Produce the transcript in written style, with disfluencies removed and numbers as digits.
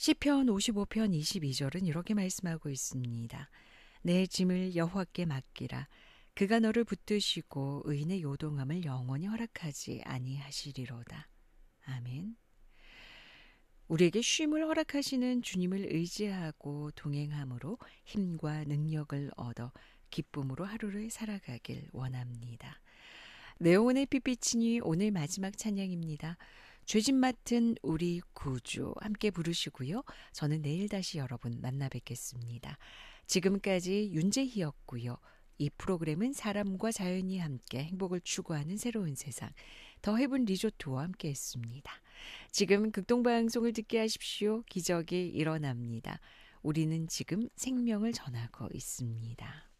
시편 55편 22절은 이렇게 말씀하고 있습니다. 내 짐을 여호와께 맡기라. 그가 너를 붙드시고 의인의 요동함을 영원히 허락하지 아니하시리로다. 아멘. 우리에게 쉼을 허락하시는 주님을 의지하고 동행함으로 힘과 능력을 얻어 기쁨으로 하루를 살아가길 원합니다. 네온의 빛비치니 오늘 마지막 찬양입니다. 죄짐 맡은 우리 구주 함께 부르시고요. 저는 내일 다시 여러분 만나 뵙겠습니다. 지금까지 윤재희였고요. 이 프로그램은 사람과 자연이 함께 행복을 추구하는 새로운 세상 더 헤븐 리조트와 함께 했습니다. 지금 극동방송을 듣게 하십시오. 기적이 일어납니다. 우리는 지금 생명을 전하고 있습니다.